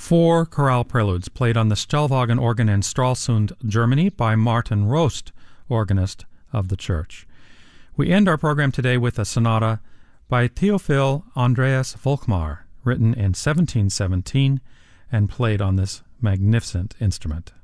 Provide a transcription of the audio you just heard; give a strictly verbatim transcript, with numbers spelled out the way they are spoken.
four chorale preludes played on the Stellwagen organ in Stralsund, Germany by Martin Rost, organist of the church. We end our program today with a sonata by Theophil Andreas Volkmar, written in seventeen seventeen and played on this magnificent instrument.